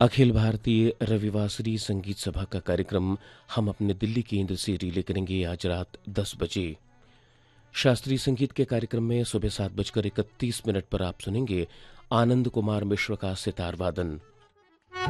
अखिल भारतीय रविवासरी संगीत सभा का कार्यक्रम हम अपने दिल्ली केंद्र से रिले करेंगे आज रात 10 बजे। शास्त्रीय संगीत के कार्यक्रम में सुबह 7:31 पर आप सुनेंगे आनंद कुमार मिश्र का सितार वादन।